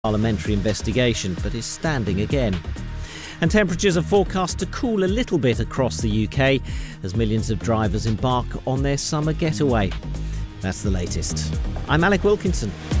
parliamentary investigation, but is standing again. And temperatures are forecast to cool a little bit across the UK as millions of drivers embark on their summer getaway. That's the latest. I'm Alec Wilkinson.